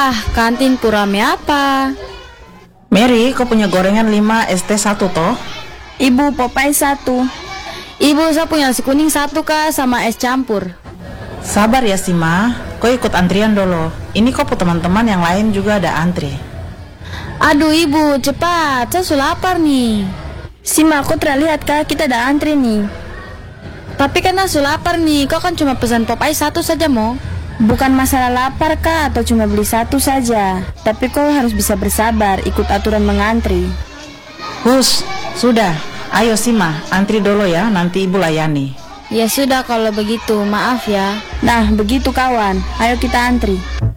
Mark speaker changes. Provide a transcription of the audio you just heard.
Speaker 1: kantin rame apa?
Speaker 2: Mary, kau punya gorengan 5, ST 1 toh?
Speaker 3: Ibu, Popeye 1.
Speaker 1: Ibu, saya punya nasi kuning 1 Kak, sama es campur.
Speaker 2: Sabar ya Sima, kau ikut antrian dulu. Ini kau teman-teman yang lain juga ada antri.
Speaker 1: Aduh ibu, cepat, saya sudah lapar nih.
Speaker 3: Sima, kok terlihat Kak, kita ada antri nih.
Speaker 1: Tapi kan saya sudah lapar nih, kau kan cuma pesan Popeye 1 saja mo.
Speaker 3: Bukan masalah lapar Kak, atau cuma beli 1 saja. Tapi kau harus bisa bersabar, ikut aturan mengantri.
Speaker 2: Hus, sudah. Ayo Sima, antri dulu ya, nanti ibu layani.
Speaker 1: Ya sudah kalau begitu, maaf ya.
Speaker 3: Nah, begitu kawan. Ayo kita antri.